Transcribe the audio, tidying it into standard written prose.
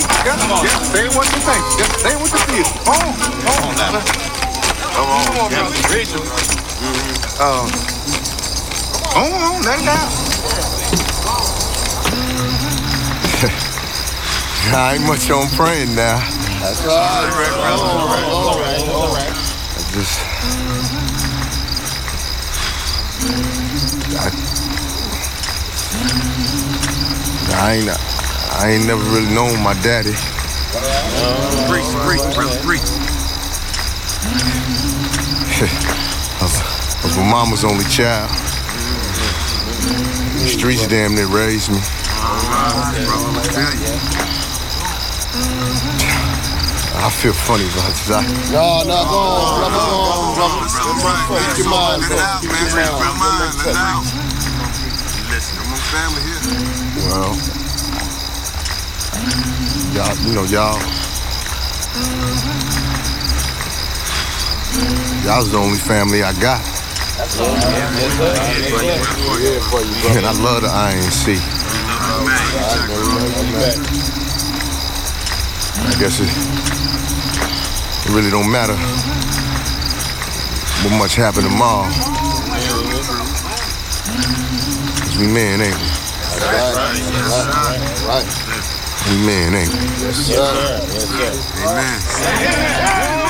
Just say what you think. Just say what you feel. Come on now. Come on, Rachel. Come on, let it out. I ain't much on praying now. That's right. All right. I ain't never really known my daddy. Preach, brother. I was my mama's only child. The streets damn near raised me. I feel funny about this. No, go on, brother. Keep your mind, Let it out, man. Let it out. Listen, I'm on family here. Well, y'all's the only family I got. That's all right. Yeah, for you, brother. And I love the INC. I guess it really don't matter what much happened tomorrow. 'Cause we men, ain't we? That's right. We men, ain't we? Yes, sir. Amen.